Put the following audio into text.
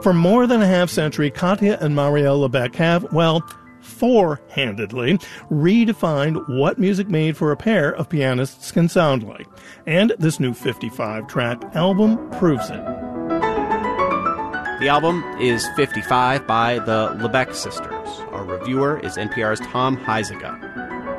For more than a half-century, Katya and Marielle Lebec have, well, four-handedly redefined what music made for a pair of pianists can sound like. And this new 55-track album proves it. The album is 55 by the Lebec sisters. Our reviewer is NPR's Tom Huizenga.